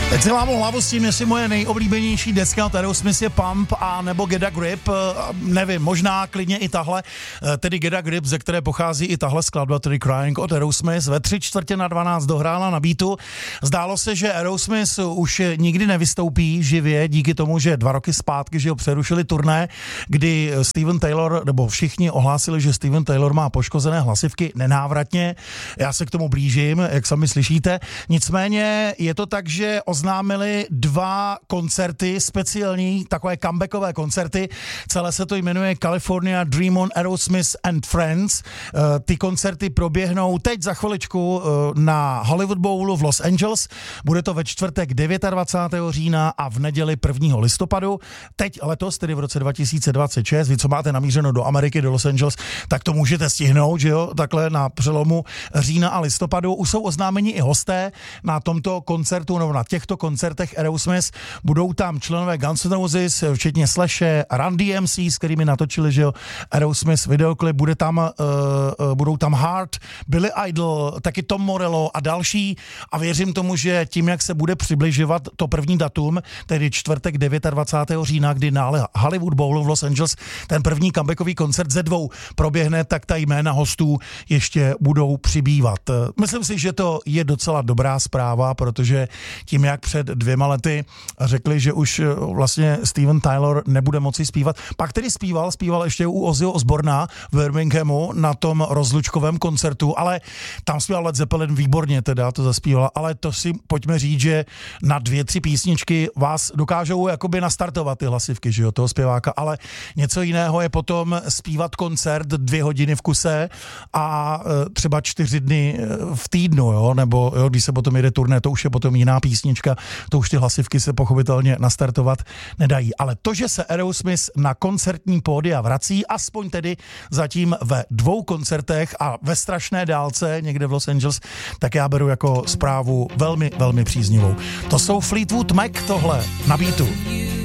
Teď si lámu hlavu s tím, jestli moje nejoblíbenější deska od Aerosmith je Pump a nebo Get a Grip, nevím, možná klidně i tahle, tedy Get a Grip, ze které pochází i tahle skladba, tedy Crying od Aerosmith, ve 3:45 dohrála na beatu. Zdálo se, že Aerosmith už nikdy nevystoupí živě, díky tomu, že 2 roky zpátky, že ho přerušili turné, kdy Steven Taylor, nebo všichni ohlásili, že Steven Taylor má poškozené hlasivky nenávratně. Já se k tomu blížím, jak sami slyšíte. Nicméně je to tak, že oznámili 2 koncerty, speciální takové comebackové koncerty. Celé se to jmenuje California Dream on Aerosmith and Friends. Ty koncerty proběhnou teď za chviličku na Hollywood Bowlu v Los Angeles. Bude to ve čtvrtek 29. října a v neděli 1. listopadu. Teď letos, tedy v roce 2026, vy co máte namířeno do Ameriky, do Los Angeles, tak to můžete stihnout, že jo, takhle na přelomu října a listopadu. Už jsou oznámeni i hosté na tomto koncertu, nebo na těchto koncertech Aerosmith. Budou tam členové Guns N' Roses, včetně Slashe, Run DMC, s kterými natočili, že jo, Aerosmith videoklip, budou tam Heart, Billy Idol, taky Tom Morello a další a věřím tomu, že tím, jak se bude přibližovat to první datum, tedy čtvrtek 29. října, kdy na Hollywood Bowlu v Los Angeles ten první comebackový koncert ze 2 proběhne, tak ta jména hostů ještě budou přibývat. Myslím si, že to je docela dobrá zpráva, protože tím, jak před 2 lety řekli, že už vlastně Steven Tyler nebude moci zpívat. Pak tedy zpíval ještě u Ozzyho Osborna v Birminghamu na tom rozlučkovém koncertu, ale tam zpíval Led Zeppelin výborně, teda to zaspívala, ale to si pojďme říct, že na 2-3 písničky vás dokážou jakoby nastartovat ty hlasivky, že jo, toho zpěváka, ale něco jiného je potom zpívat koncert 2 hodiny v kuse a třeba 4 dny v týdnu, jo, nebo jo, když se potom jede turné, to už je potom jiná písnička, to už ty hlasivky se pochopitelně nastartovat nedají. Ale to, že se Aerosmith na koncertní pódia vrací, aspoň tedy zatím ve 2 koncertech a ve strašné dálce někde v Los Angeles, tak já beru jako zprávu velmi, velmi příznivou. To jsou Fleetwood Mac, tohle na beatu.